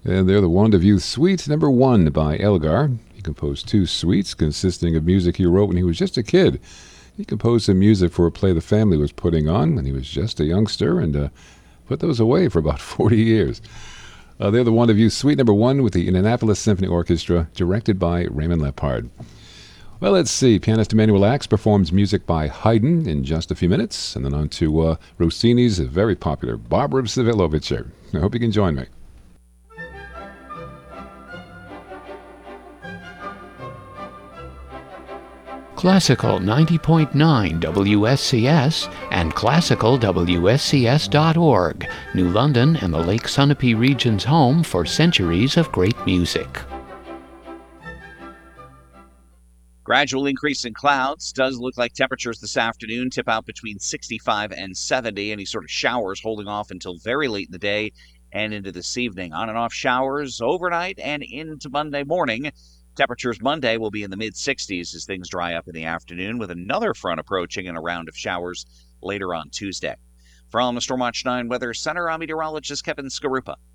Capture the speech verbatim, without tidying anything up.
And they're the Wand of Youth Suite, number one by Elgar. He composed two suites consisting of music he wrote when he was just a kid. He composed some music for a play the family was putting on when he was just a youngster and uh, put those away for about forty years. Uh, they're the Wand of Youth Suite, number one with the Indianapolis Symphony Orchestra, directed by Raymond Lepard. Well, let's see. Pianist Emanuel Ax performs music by Haydn in just a few minutes, and then on to uh, Rossini's very popular Barbara of Seville Overture. I hope you can join me. Classical ninety point nine W S C S and classical W S C S dot org, New London and the Lake Sunapee region's home for centuries of great music. Gradual increase in clouds. Does look like temperatures this afternoon tip out between sixty-five and seventy. Any sort of showers holding off until very late in the day and into this evening. On and off showers overnight and into Monday morning. Temperatures Monday will be in the mid-sixties as things dry up in the afternoon, with another front approaching and a round of showers later on Tuesday. From the Storm Watch nine Weather Center, I'm meteorologist Kevin Skarupa.